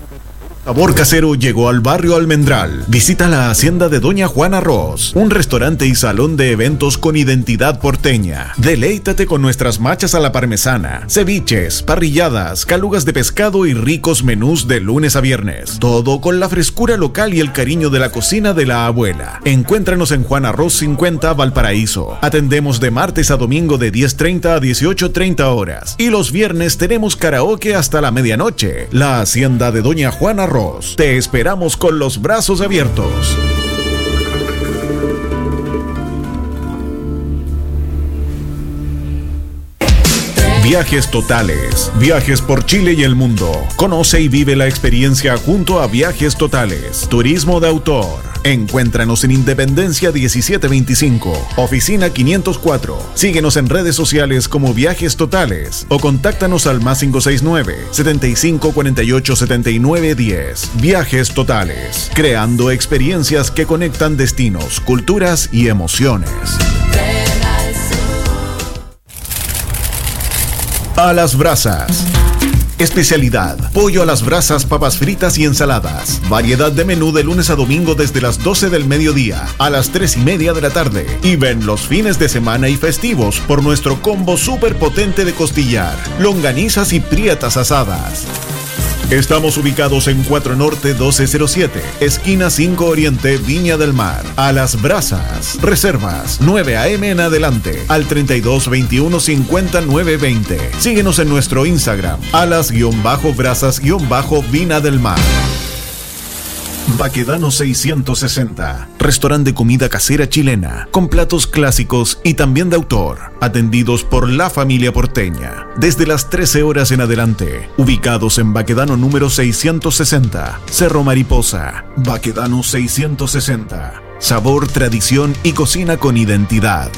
Sabor casero llegó al barrio Almendral. Visita la hacienda de Doña Juana Ross, un restaurante y salón de eventos con identidad porteña. Deleítate con nuestras machas a la parmesana, ceviches, parrilladas, calugas de pescado y ricos menús de lunes a viernes. Todo con la frescura local y el cariño de la cocina de la abuela. Encuéntranos en Juana Ross 50, Valparaíso. Atendemos de martes a domingo de 10:30 a 18:30 horas. Y los viernes tenemos karaoke hasta la medianoche. La hacienda de Doña Juana Ross. Te esperamos con los brazos abiertos. Viajes Totales. Viajes por Chile y el mundo. Conoce y vive la experiencia junto a Viajes Totales. Turismo de autor. Encuéntranos en Independencia 1725, oficina 504. Síguenos en redes sociales como Viajes Totales o contáctanos al +569 75 48 79 10. Viajes Totales, creando experiencias que conectan destinos, culturas y emociones. A las brasas. Especialidad: pollo a las brasas, papas fritas y ensaladas. Variedad de menú de lunes a domingo desde las 12 del mediodía a las 3:30 de la tarde. Y ven los fines de semana y festivos por nuestro combo súper potente de costillar, longanizas y prietas asadas. Estamos ubicados en 4 Norte 1207, esquina 5 Oriente, Viña del Mar. A las brasas. Reservas 9 a.m. en adelante al 32 21 50 920. Síguenos en nuestro Instagram, alas-brasas-Vina del Mar. Baquedano 660, restaurante de comida casera chilena, con platos clásicos y también de autor, atendidos por la familia porteña, desde las 13 horas en adelante, ubicados en Baquedano número 660, Cerro Mariposa. Baquedano 660, sabor, tradición y cocina con identidad.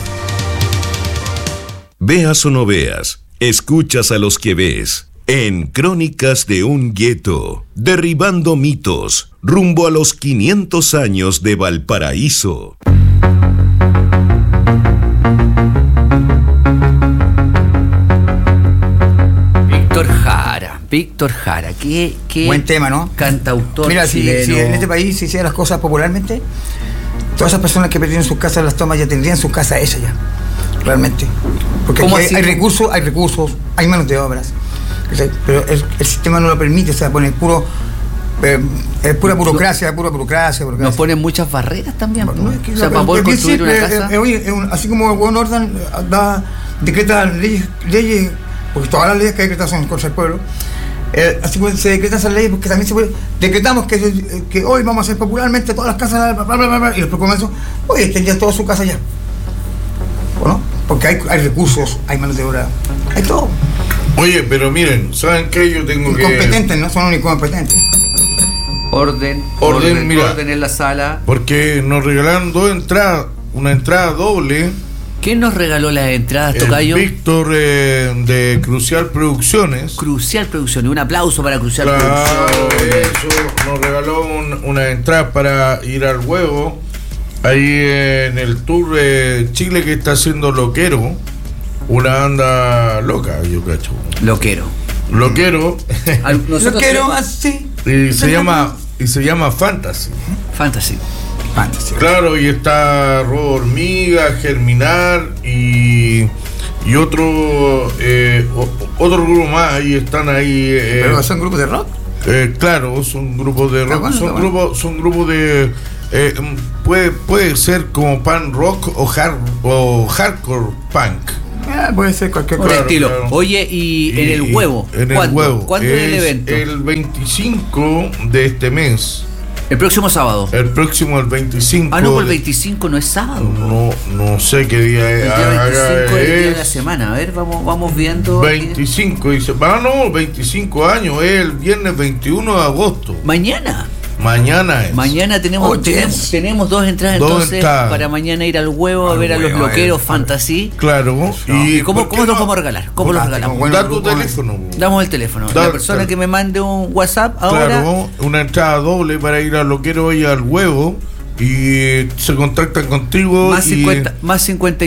Veas o no veas, escuchas a los que ves. En Crónicas de un Gueto, derribando mitos, rumbo a los 500 años de Valparaíso. Víctor Jara, qué buen tema, ¿no? Cantautor. Mira, chileno. si en este país se hicieran las cosas popularmente, todas esas personas que perdieron sus casas las tomas ya tendrían sus casas hechas ya, realmente. Porque aquí hay recursos, hay manos de obras. Pero el sistema no lo permite, o sea, pone pura burocracia. Nos ponen muchas barreras también, ¿no? O sea, para poder construir una casa. Así como el buen orden decreta leyes, porque todas las leyes que decretan son contra el pueblo, así pues se decretan esas leyes porque también se puede, decretamos que hoy vamos a hacer popularmente todas las casas, y los procomensos, hoy tendrían toda su casa ya. ¿No? Porque hay recursos, hay manos de obra, hay todo. Oye, pero miren, ¿saben qué? Yo tengo incompetentes, no son incompetentes. Orden en la sala. Porque nos regalaron una entrada doble. ¿Quién nos regaló las entradas, tocayo? Víctor de Crucial Producciones. Crucial Producciones, un aplauso para Crucial Producciones. Eso, nos regaló una entrada para ir al huevo. Ahí en el tour de Chile que está haciendo Loquero. Una banda loca, yo cacho. Loquero, así. Y se llama Fantasy. Claro, y está Robo Hormiga, Germinar y otro grupo más. Ahí están ahí. ¿Pero son grupos de rock? Claro, son grupos de rock. Son grupos de. Puede ser como punk rock o hardcore punk. Puede ser cualquier cosa. Estilo. Claro. Oye, y en el huevo. ¿Cuándo es el evento? El 25 de este mes. El próximo sábado. El 25. Ah, no, el 25 no es sábado. No sé qué día es. El día 25 es el día de la semana. A ver, vamos viendo. 25, dice. 25 años, es el viernes 21 de agosto. Mañana tenemos dos entradas entonces para mañana ir al huevo a ver a los loqueros Fantasy. Claro. ¿Y cómo nos vamos a regalar? ¿Cómo los regalamos? Da tu teléfono. Damos el teléfono. La persona que me mande un WhatsApp ahora. Claro, una entrada doble para ir a loquero y al huevo. y se contactan contigo. Más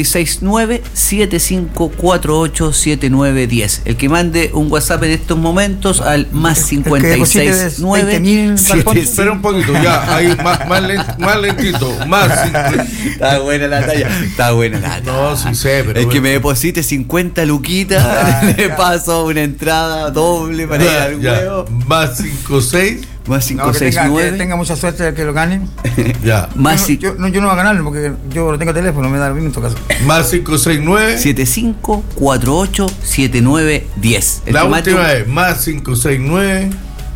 569-7548-7910. El que mande un WhatsApp en estos momentos al más 569. Espera un poquito, ya, ahí más lentito. Está buena la talla. No, sí sé, pero. Es que me deposite 50 luquitas, le paso una entrada doble para ir al huevo. Más 56. Más 569. Que tenga mucha suerte de que lo ganen. Ya. Yo no voy a ganarlo porque yo no tengo teléfono, me da lo mismo en tu caso. Más 569 7548 7910. La última es más 569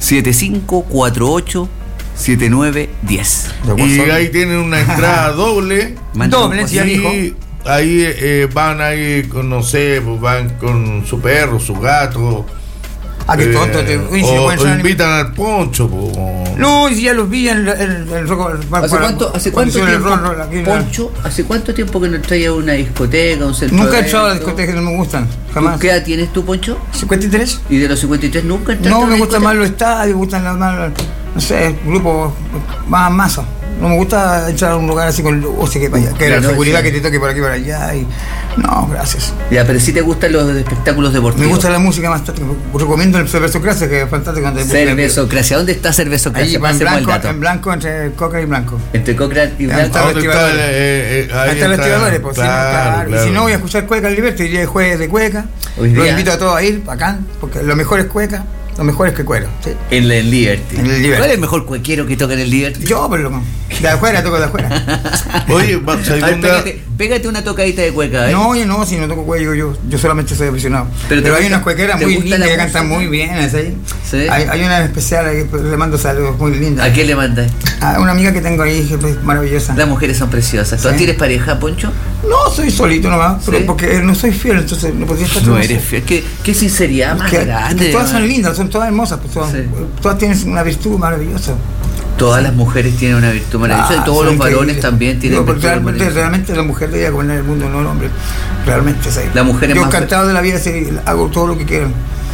7548 7910. Y ahí tienen una entrada doble. Ya dijo. Ahí van ahí con, no sé, pues van con su perro, su gato. Qué tonto. O invitan al Poncho. No, si ya los vi en el ¿Hace cuánto tiempo, Poncho? ¿Hace cuánto tiempo que no traes a una discoteca, un centro? Nunca he entrado a las discotecas, no me gustan, jamás. ¿Qué edad tienes tú, Poncho? 53. ¿Y de los 53 nunca entraste? No, me gustan más los estadios, me gustan más, no sé, grupos más masa. No me gusta entrar a un lugar así con que para allá, que la seguridad que te toque por aquí para allá y no, gracias. Ya, pero sí te gustan los espectáculos deportivos. Me gusta la música más táctica. Recomiendo el Cervezocracia, que es fantástico. Cervezocracia, ¿dónde está Cervezocracia? En blanco, entre Cochrane y blanco. Entre Cochrane y blanco. Ahí están los vestidores, pues. Claro. Y si no, voy a escuchar cueca en Liberty, iría de jueves de cueca. Los invito a todos a ir, bacán, porque lo mejor es cueca. Lo mejor es que cuero. ¿Sí? En el Liberty. ¿Cuál es el mejor cuequero que toca en el Liberty? Yo, pero de afuera, toco de afuera. Oye, pégate una tocadita de cueca. No, si no toco cuello, yo solamente soy aficionado. Pero hay unas cuequeras muy lindas que cantan muy bien. ¿Sí? Hay una especial ahí, le mando saludos muy lindas. ¿A quién le mandas? A una amiga que tengo ahí, que es maravillosa. Las mujeres son preciosas. ¿Tú tienes pareja, Poncho? No, soy solito nomás, pero porque no soy fiel, entonces no podría estar. No eres fiel. ¿Qué sinceridad más grande? Todas son lindas, son todas hermosas, pues todas tienen una virtud maravillosa. Todas las mujeres tienen una virtud maravillosa y todos los varones también tienen virtud maravillosa. Realmente la mujer debería gobernar el mundo, no el hombre. Realmente, ¿sabes? La mujer yo encantado de la vida, hago todo lo que quieran.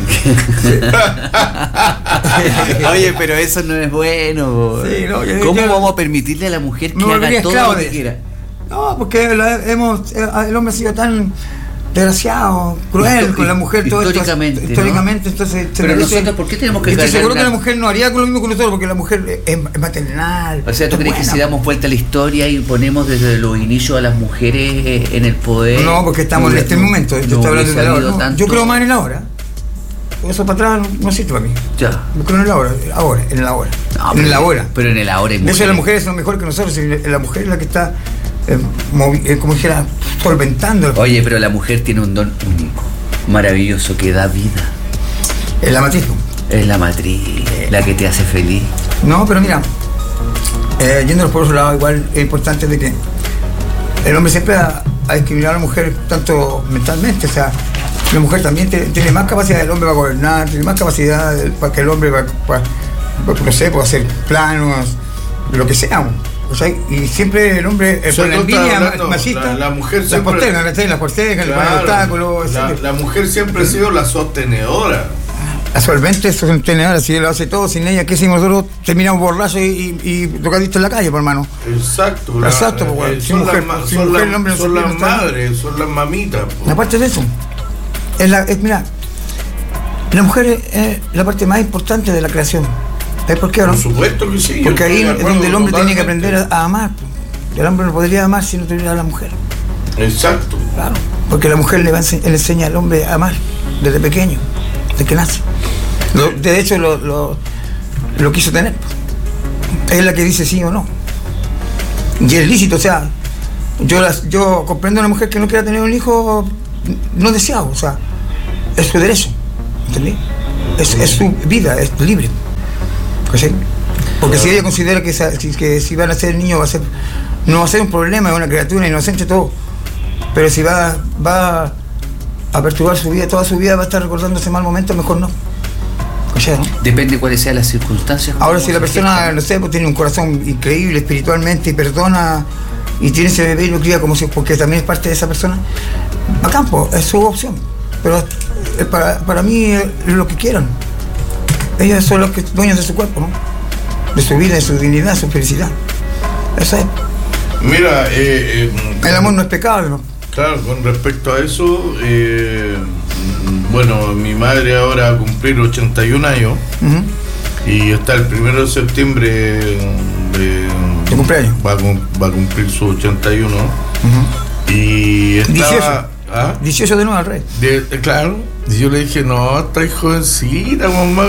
Oye, pero eso no es bueno. ¿Cómo vamos a permitirle a la mujer que haga todo lo que quiera? No, porque el hombre ha sido tan desgraciado, cruel con la mujer históricamente, entonces pero nosotros, ¿por qué tenemos que estoy seguro que la mujer no haría lo mismo con nosotros, porque la mujer es maternal. O sea, ¿tú crees que si damos vuelta a la historia y ponemos desde los inicios a las mujeres en el poder? No, porque estamos en este momento, yo estoy hablando de la hora. Yo creo más en la hora. Eso para atrás no existe para mí. Ya. Yo creo en la hora, en la hora. No, en la hora. Pero en el ahora. De hecho, las mujeres son mejor que nosotros, la mujer es la que está como dijera, solventando. Oye, pero la mujer tiene un don único, maravilloso, que da vida. Es la matriz. Es la matriz, la que te hace feliz. No, pero mira, yéndonos por otro lado, igual es importante de que el hombre siempre ha discriminado a la mujer tanto mentalmente, o sea, la mujer también tiene más capacidad, el hombre va a gobernar, tiene más capacidad para que el hombre no sé, pueda hacer planos, lo que sea. O sea, y siempre el hombre por la envidia machista, la mujer siempre las postergan, le ponen obstáculos. La mujer siempre ha sido la sostenedora. La solvente sostenedora, si lo hace todo, sin ella, ¿qué hicimos nosotros? Terminamos borrachos y tocadistas en la calle, por hermano. Exacto, pues, son las madres, son las mamitas. Pues. Aparte de eso, mira, la mujer es la parte más importante de la creación. ¿Sabes por qué o no? Por supuesto que sí. Porque ahí es donde el hombre tiene que aprender a amar. El hombre no podría amar si no tuviera a la mujer. Exacto. Claro. Porque la mujer le enseña al hombre a amar desde pequeño, desde que nace. De hecho, lo quiso tener. Es la que dice sí o no. Y es lícito, o sea, yo comprendo a una mujer que no quiera tener un hijo no deseado, o sea, es su derecho. ¿Entendí? Es su vida, es libre. ¿Sí? Porque si ella considera que si van a ser niños no va a ser un problema, es una criatura inocente, todo, pero si va a perturbar su vida, toda su vida va a estar recordando ese mal momento, mejor no. O sea, ¿no? Depende cuáles sean las circunstancias. Ahora si la persona, no sé, pues tiene un corazón increíble espiritualmente y perdona y tiene ese bebé y lo cría como si, porque también es parte de esa persona, a campo, es su opción, pero para mí es lo que quieran. Ellos son los dueños de su cuerpo, ¿no? De su vida, de su dignidad, de su felicidad. Eso es. Mira, el amor no es pecado, ¿no? Claro, con respecto a eso, bueno, mi madre ahora va a cumplir 81 años y está el 1 de septiembre de cumpleaños. Va a cumplir su 81 y estaba... 18 de nuevo al rey. Claro, y yo le dije, no, estáis jovencita, mamá,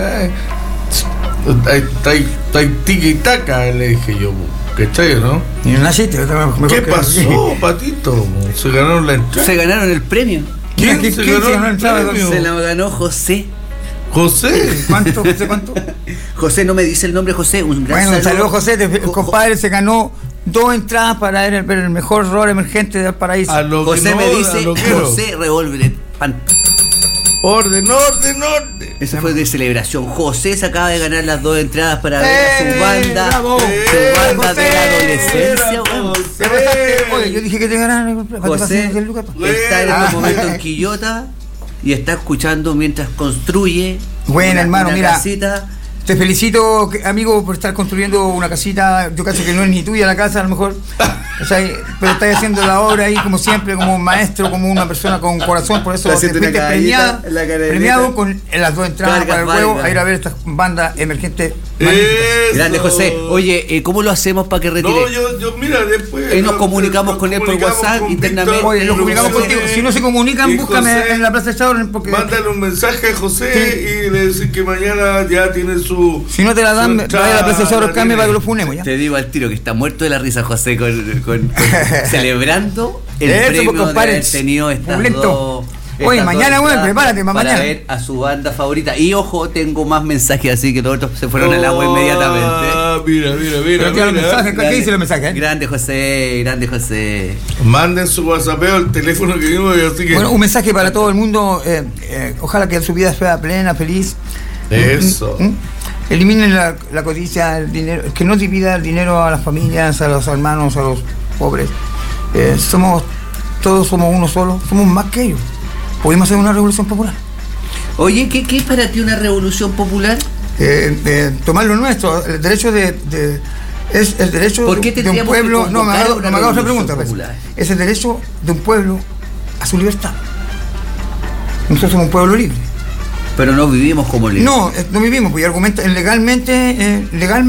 estáis tica y taca, le dije yo. ¿Cachai, no? Y no naciste. ¿Qué pasó, Patito? Se ganaron la entrada. Se ganaron el premio. ¿Quién se ganó el premio? Se la ganó José. ¿José? ¿Cuánto? ¿José cuánto? José, no me dice el nombre José. Un gran saludo, José. El compadre se ganó 2 entradas para ver el mejor rol emergente de Valparaíso. José me dice, José Revolver. Orden. Eso fue de celebración. José se acaba de ganar las 2 entradas para ver a su banda. Su banda de la adolescencia. Oye, yo dije que te ganaran. José está en este momento en Quillota y está escuchando mientras construye. Bueno, hermano, mira. Casita. Te felicito, amigo, por estar construyendo una casita. Yo casi que no es ni tuya la casa, a lo mejor. O sea, pero estás haciendo la obra ahí, como siempre, como un maestro, como una persona con corazón. Por eso te fuiste premiado con las 2 entradas para el juego, a ir a ver estas bandas emergentes. Grande, José. Oye, ¿cómo lo hacemos para que retire? No, yo mira, después. Nos comunicamos con él por WhatsApp internamente. Oye, nos comunicamos contigo. Si no se comunican, búscame en la Plaza de Chao. Mándale un mensaje a José y le decís que mañana ya tiene su. Si no te la dan, vaya a la Plaza de Chao, cambie para que lo funemos, ¿ya? Te digo al tiro que está muerto de la risa José con celebrando el premio de haber tenido estas dos. Oye, mañana, bueno, prepárate para mañana. Ver a su banda favorita. Y ojo, tengo más mensajes, así que todos otros se fueron al agua inmediatamente. Mira. ¿Qué dice los mensajes? Grande José. Manden su WhatsApp al teléfono que vimos. Así que... Bueno, un mensaje para todo el mundo. Ojalá que su vida sea plena, feliz. Eso. Eliminen la codicia, el dinero, que no divida el dinero a las familias, a los hermanos, a los pobres. Todos somos uno solo, somos más que ellos. Podemos hacer una revolución popular. Oye, ¿qué es para ti una revolución popular? Tomar lo nuestro, el derecho es el derecho de un pueblo. No me hagas otra pregunta. Es el derecho de un pueblo a su libertad. Nosotros somos un pueblo libre. Pero no vivimos como libres. No vivimos, porque argumenta legalmente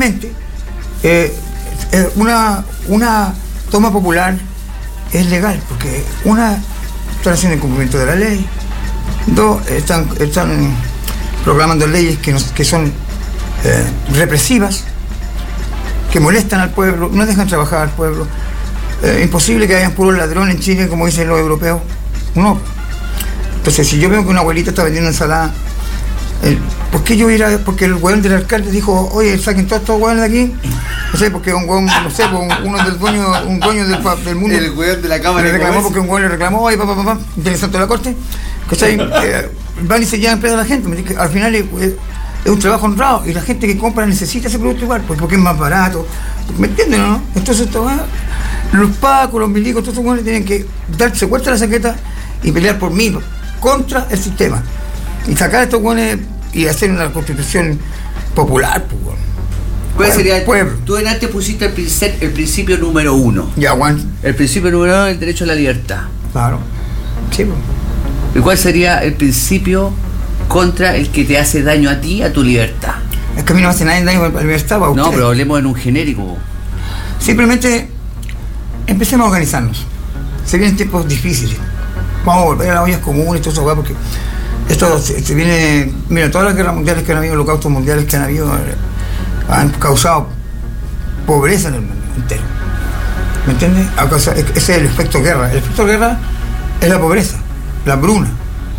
una toma popular es legal, porque están haciendo incumplimiento de la ley, 2, están proclamando leyes que son represivas, que molestan al pueblo, no dejan trabajar al pueblo. Imposible que hayan puros ladrones en Chile, como dicen los europeos. No. Entonces, si yo veo que una abuelita está vendiendo ensalada, ¿por qué yo ir porque el hueón del alcalde dijo, oye, saquen todos estos hueones de aquí? No sé, porque un hueón, no sé, uno del dueño del mundo. El hueón de la Cámara le reclamó porque un hueón le reclamó, oye, interesante la corte. Van y se llevan preso a la gente. Al final es un trabajo honrado y la gente que compra necesita ese producto igual, porque es más barato. ¿Me entienden, no? Entonces, los pacos, los milicos, todos esos hueones tienen que darse vuelta a la saqueta y pelear por mí, contra el sistema. Y sacar a estos hueones y hacer una constitución popular, pues, bueno. ¿Cuál sería el pueblo? Tú en antes pusiste el principio número 1. Ya, Juan. El principio número 1 es el derecho a la libertad. Claro. Sí, pues. ¿Y cuál sería el principio contra el que te hace daño a ti, a tu libertad? Es que a mí no me hace nadie daño a la libertad, para usted. No, pero hablemos en un genérico. Simplemente empecemos a organizarnos. Se vienen tiempos difíciles. Vamos a volver a las ollas comunes y todo eso, porque esto se viene. Mira, todas las guerras mundiales que han habido, holocaustos mundiales que han habido, han causado pobreza en el mundo entero. ¿Me entiendes? Ese es el efecto guerra. El efecto guerra es la pobreza, la hambruna.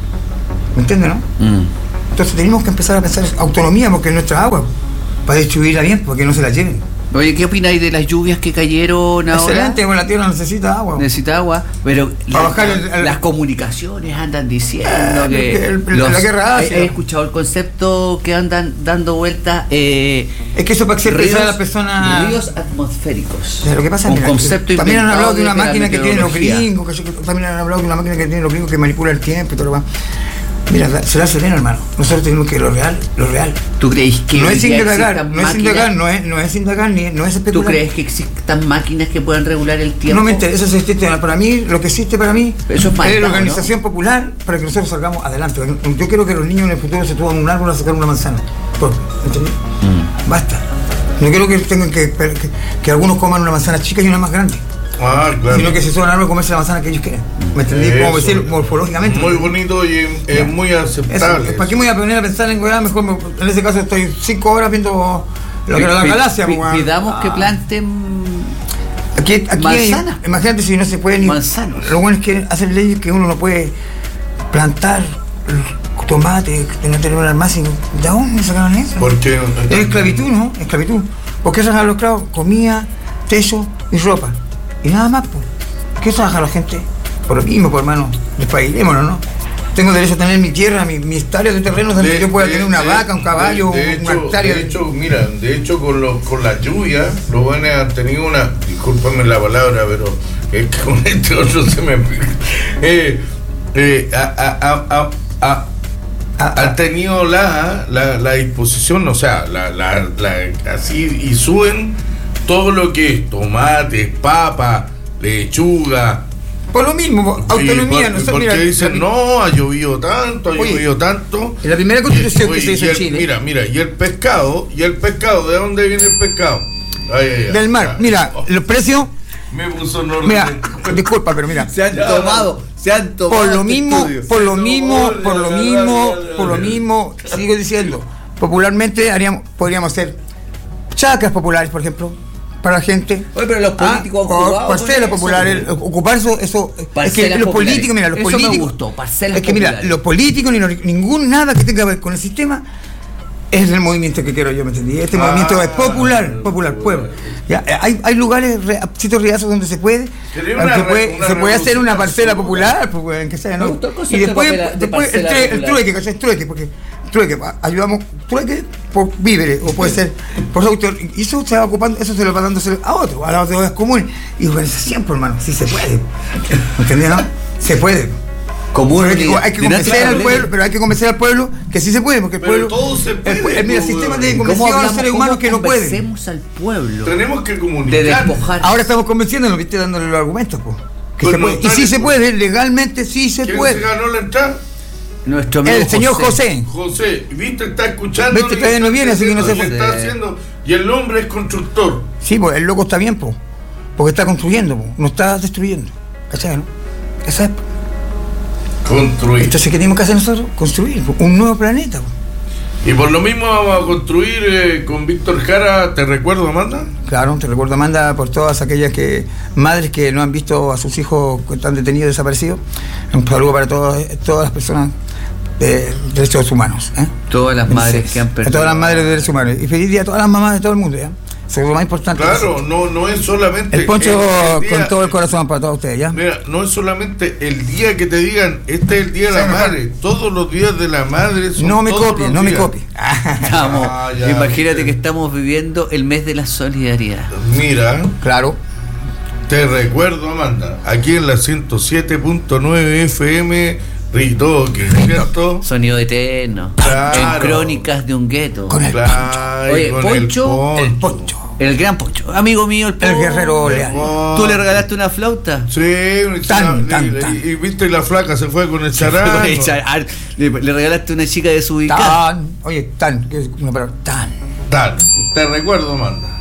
¿Me entiendes, no? Entonces tenemos que empezar a pensar autonomía, porque es nuestra agua, para distribuirla bien, porque no se la lleven. Oye, ¿qué opináis de las lluvias que cayeron ahora? Excelente, bueno, la tierra necesita agua. Necesita agua, pero las comunicaciones andan diciendo que la guerra ácida. He escuchado el concepto que andan dando vueltas. Es que eso para que se expresa a las personas. Ríos atmosféricos. Lo que pasa es que también han hablado de una máquina que tienen los gringos, que manipula el tiempo y todo lo demás. Mira, será sereno, hermano. Nosotros tenemos que lo real. ¿Tú crees que no es indagar, no es especular? ¿Tú crees que existan máquinas que puedan regular el tiempo? No me interesa ese sistema. Para mí, lo que existe para mí es la organización popular para que nosotros salgamos adelante. Yo quiero que los niños en el futuro se suban a un árbol a sacar una manzana. ¿Entendés? Basta. No quiero que tengan que algunos coman una manzana chica y una más grande. Claro. Sino que se suban al árbol a comerse la manzana que ellos quieren. ¿Me entendí? Como decir morfológicamente. Muy bonito y es muy aceptable. ¿Para qué me voy a poner a pensar en weá? Mejor en ese caso estoy 5 horas viendo la galaxia. Pidamos que planten aquí manzanas. Imagínate si no se puede ni. Manzanos. Lo bueno es que hacen leyes que uno no puede plantar tomate, no tener un almacén. ¿De dónde sacaron eso? Porque es esclavitud, ¿no? Esclavitud. ¿Por qué sacan los esclavos? Comida, techo y ropa. Y nada más, pues. ¿Qué trabaja la gente? Por lo mismo, pues, hermano. Despailémonos, ¿no? Tengo derecho a tener mi tierra, mi hectárea de terreno donde yo pueda tener una vaca, un caballo, una hectárea. De hecho, con la lluvia, los buenos han tenido discúlpame la palabra, pero es que con este otro se me han tenido la disposición, o sea, así, y suben todo lo que es tomates, papa, lechuga. Por lo mismo, autonomía. Porque dicen, no, ha llovido tanto. En la primera constitución que se hizo en Chile. Mira, y el pescado, ¿de dónde viene el pescado? Del mar. Mira, los precios. Me puso en orden. Mira, disculpa, pero mira. Se han tomado. Por lo mismo, sigo diciendo, popularmente podríamos hacer chacras populares, por ejemplo, para la gente. Oye, pero los políticos han jugado parcelas populares, ocupar eso es que los políticos, mira, eso me gustó, parcelas es que mira, populares. los políticos ni nada que tenga que ver con el sistema es el movimiento que quiero yo, ¿me entendí? Este movimiento es popular, pueblo. Ya, hay lugares, sitios riazos donde se puede hacer una parcela popular, pues, en que sea, ¿no? Y después el trueque, ¿cachai? Trueque, ayudamos, por víveres, o puede ser por autor, y eso se va ocupando, eso se lo va dándose a otro, a las autoridades comunes, y organización, por hermano, sí se puede, ¿entendés, no? Se puede. Hay que convencer al pueblo, pero hay que convencer al pueblo que sí se puede, porque el pueblo. Todo se puede. Mira, el sistema de convención a los seres humanos que no pueden. Convencemos al pueblo. Tenemos que comunicar. De despojar. Ahora estamos convenciéndolo, ¿viste? Dándole los argumentos, pues. Que se puede. Y sí se puede, legalmente sí se puede. ¿Quién se ganó la entrada? Nuestro amigo el señor José, ¿viste? Está escuchando. ¿Viste? Todavía no viene, así que no se fue. Está haciendo. Y el hombre es constructor. Sí, pues el loco está bien, pues. Porque está construyendo, pues. No está destruyendo. ¿Cachai, no? Esa es. Construir. Entonces, ¿qué tenemos que hacer nosotros? Construir un nuevo planeta. Y por lo mismo vamos a construir con Víctor Jara. ¿Te recuerdo, Amanda? Claro, te recuerdo, Amanda, por todas aquellas madres que no han visto a sus hijos que están detenidos, desaparecidos. Un saludo para todas las personas de derechos humanos. Todas las madres que han perdido. A todas las madres de derechos humanos. Y feliz día a todas las mamás de todo el mundo, ¿ya? Eso es lo más importante. Claro, no es solamente. El Poncho con todo el corazón para todos ustedes, ¿ya? Mira, no es solamente el día que te digan, este es el día de la madre. Todos los días de la madre son. No me copien. Imagínate que estamos viviendo el mes de la solidaridad. Mira. Claro. Te recuerdo, Amanda, aquí en la 107.9 FM. Ritoque, ¿cierto? Sonido eterno. Claro. En Crónicas de un Gueto. Con el Poncho. Oye, con Poncho. El Poncho. El gran Poncho. Amigo mío, el Poncho. El guerrero leal. ¿Tú le regalaste una flauta? Sí, y viste, la flaca se fue con el charán. Le regalaste una chica desubicada. Oye, que es una palabra, Te recuerdo, Amanda.